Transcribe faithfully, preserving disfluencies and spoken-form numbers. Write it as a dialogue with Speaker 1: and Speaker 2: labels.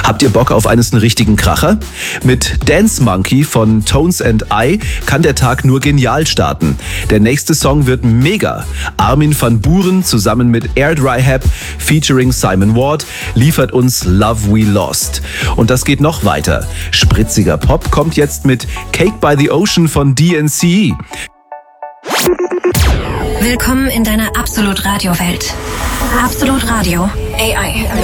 Speaker 1: Habt ihr Bock auf eines einen richtigen Kracher? Mit Dance Monkey von Tones and I kann der Tag nur genial starten. Der nächste Song wird mega. Armin van Buuren zusammen mit Air Dry Hap featuring Simon Ward liefert uns Love We Lost. Und das geht noch weiter. Spritziger Pop kommt jetzt mit Cake by the Ocean von D N C.
Speaker 2: Willkommen in deiner Absolut Radio Welt. Absolut Radio. A I.